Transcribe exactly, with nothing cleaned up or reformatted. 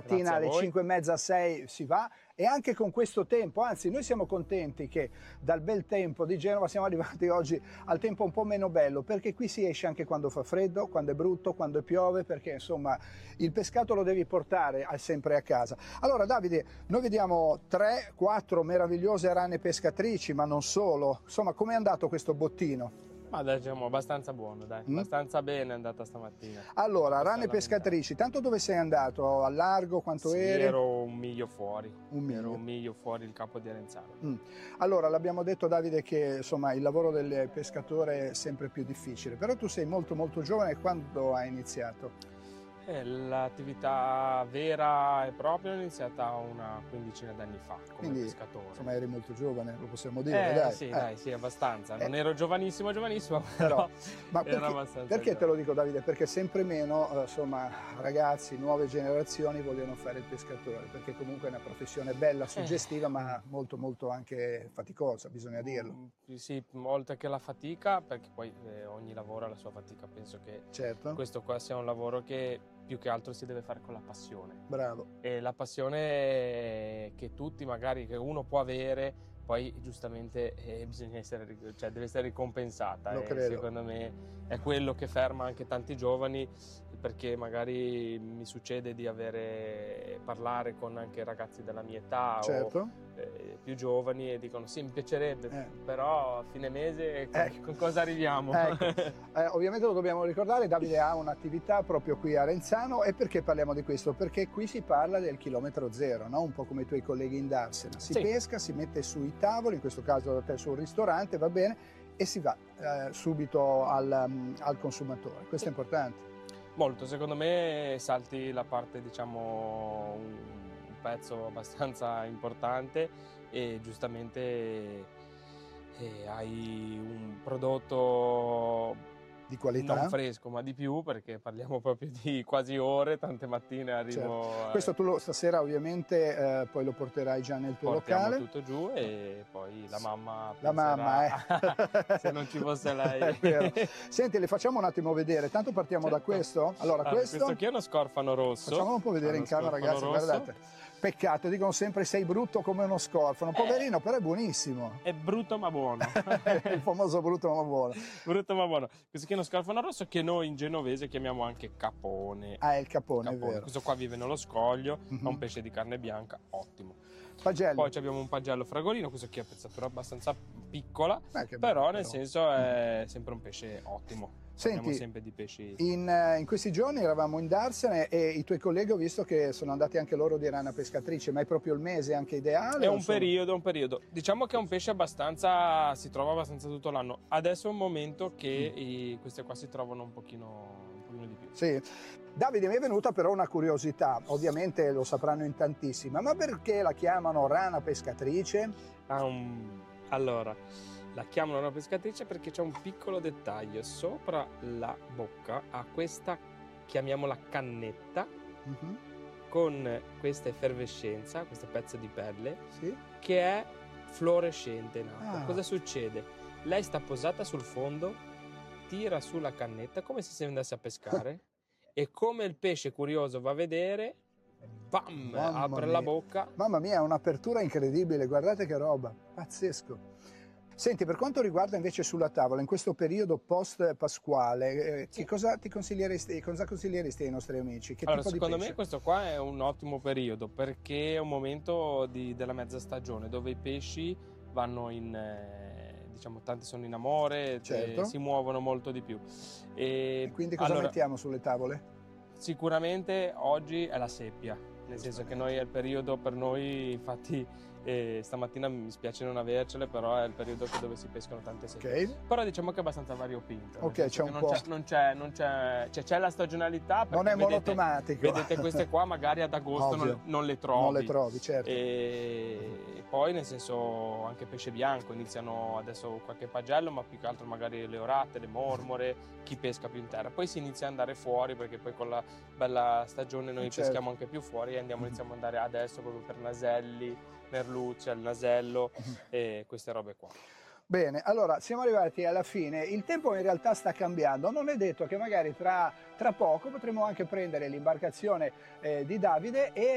mattina alle cinque e mezza, sei si va, e anche con questo tempo, anzi noi siamo contenti che dal bel tempo di Genova siamo arrivati oggi al tempo un po' meno bello, perché qui si esce anche quando fa freddo, quando è brutto, quando piove, perché insomma il pescato lo devi portare sempre a casa. Allora Davide, noi vediamo tre quattro meravigliose rane pescatrici, ma non solo, insomma com'è andato questo bottino? Ma diciamo abbastanza buono, dai, mm? abbastanza bene è andata stamattina. Allora, rane pescatrici, tanto dove sei andato? A largo, quanto sì, eri? ero un miglio fuori, un miglio. ero un miglio fuori il capo di Arenzano. Mm. Allora, l'abbiamo detto Davide che insomma il lavoro del pescatore è sempre più difficile, però tu sei molto molto giovane, quando hai iniziato? Eh, l'attività vera e propria è iniziata una quindicina d'anni fa come Quindi, pescatore. Insomma eri molto giovane, lo possiamo dire, eh, dai. Sì, eh. dai, sì, abbastanza. Non eh. ero giovanissimo, giovanissimo, però, però ma perché, ero abbastanza perché te lo dico Davide? Perché sempre meno eh, insomma, ragazzi, nuove generazioni vogliono fare il pescatore, perché comunque è una professione bella, suggestiva, eh. ma molto molto anche faticosa, bisogna dirlo. Mm, sì, oltre che la fatica, perché poi eh, ogni lavoro ha la sua fatica, penso che certo. questo qua sia un lavoro che più che altro si deve fare con la passione. Bravo. E la passione che tutti magari, che uno può avere, poi giustamente eh, bisogna essere, cioè deve essere ricompensata. Lo e credo. Secondo me è quello che ferma anche tanti giovani, perché magari mi succede di avere parlare con anche ragazzi della mia età, certo. o eh, più giovani, e dicono sì, mi piacerebbe, eh. però a fine mese con, ecco. con cosa arriviamo? Ecco. eh, ovviamente lo dobbiamo ricordare, Davide ha un'attività proprio qui a Arenzano. E perché parliamo di questo? Perché qui si parla del chilometro zero, no? Un po' come i tuoi colleghi in Darsena, si sì. pesca, si mette sui tavoli, in questo caso da te su un ristorante, va bene, e si va eh, subito al, um, al consumatore, questo sì. è importante. Molto, secondo me salti la parte, diciamo, un, un pezzo abbastanza importante, e giustamente eh, hai un prodotto di qualità, non fresco ma di più, perché parliamo proprio di quasi ore, tante mattine arrivo. Certo. Questo tu lo, stasera ovviamente eh, poi lo porterai già nel tuo Portiamo locale. tutto giù, e poi la mamma la mamma eh. se non ci fosse lei. Senti, le facciamo un attimo vedere, tanto partiamo certo. da questo. Allora, allora questo questo qui è uno scorfano rosso, facciamolo un po' vedere in camera, ragazzi, rosso. Guardate. Peccato, dicono sempre sei brutto come uno scorfano, poverino, eh, però è buonissimo. È brutto ma buono. Il famoso brutto ma buono. Brutto ma buono. Questo qui è uno scorfano rosso, che noi in genovese chiamiamo anche capone. Ah, è il capone, capone. è vero. Questo qua vive nello scoglio, mm-hmm. è un pesce di carne bianca, ottimo. Pagello. Poi abbiamo un pagello fragolino, questo qui è pezzatura abbastanza piccola, eh, bello, però nel però. senso è sempre un pesce ottimo. Senti, sempre di pesci. In, in questi giorni eravamo in Darsena e i tuoi colleghi ho visto che sono andati anche loro di rana pescatrice, ma è proprio il mese anche ideale? È un periodo, un periodo. Diciamo che è un pesce abbastanza, si trova abbastanza tutto l'anno. Adesso è un momento che mm. i, queste qua si trovano un pochino, un pochino di più. Sì. Davide, mi è venuta però una curiosità, ovviamente lo sapranno in tantissima, ma perché la chiamano rana pescatrice? Um, allora... La chiamano una pescatrice perché c'è un piccolo dettaglio: sopra la bocca ha questa, chiamiamola cannetta, uh-huh. con questa effervescenza, questo pezzo di pelle, sì. che è fluorescente in acqua. Ah. Cosa succede? Lei sta posata sul fondo, tira sulla cannetta come se si andasse a pescare e come il pesce curioso va a vedere, bam, Mamma apre mia. la bocca. Mamma mia, è un'apertura incredibile, guardate che roba, pazzesco. Senti, per quanto riguarda invece sulla tavola, in questo periodo post-pasquale, eh, sì. che cosa ti consiglieresti, cosa consiglieresti ai nostri amici? Che allora, tipo secondo di pesce? me questo qua è un ottimo periodo, perché è un momento di, della mezza stagione, dove i pesci vanno in, eh, diciamo, tanti sono in amore, certo. e si muovono molto di più. E, e quindi cosa allora, mettiamo sulle tavole? Sicuramente oggi è la seppia, nel senso che noi è il periodo per noi, infatti e stamattina mi spiace non avercele, però è il periodo che dove si pescano tante seppie. Okay. Però diciamo che è abbastanza variopinto. Ok, c'è un non po'. C'è, non c'è, non c'è, cioè, c'è la stagionalità. Non è vedete, monotomatico. Vedete queste qua magari ad agosto non, non le trovi. Non le trovi, certo. E poi nel senso anche pesce bianco, iniziano adesso qualche pagello, ma più che altro magari le orate, le mormore, chi pesca più in terra. Poi si inizia ad andare fuori, perché poi con la bella stagione noi certo. peschiamo anche più fuori e andiamo, iniziamo ad andare adesso proprio per naselli, merluzze, il nasello e queste robe qua. Bene, allora siamo arrivati alla fine, il tempo in realtà sta cambiando, non è detto che magari tra, tra poco potremo anche prendere l'imbarcazione eh, di Davide e